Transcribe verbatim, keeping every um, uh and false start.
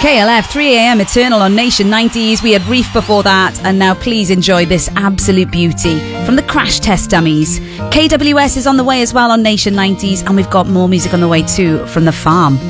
K L F, three a m Eternal on Nation nineties. We had Reef before that, and now please enjoy this absolute beauty from the Crash Test Dummies. K W S is on the way as well on Nation nineties, and we've got more music on the way too from The Farm.